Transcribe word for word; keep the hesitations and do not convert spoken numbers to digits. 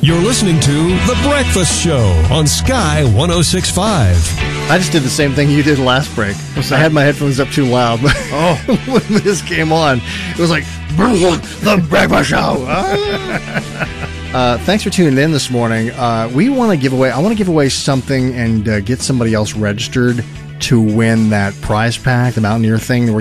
You're listening to The Breakfast Show on Sky one oh six point five. I just did the same thing you did last break. I had my headphones up too loud. Oh, when this came on, it was like, The Breakfast Show. uh, thanks for tuning in this morning. Uh, we want to give away, I want to give away something and uh, get somebody else registered to win that prize pack, the Mountaineer thing. We're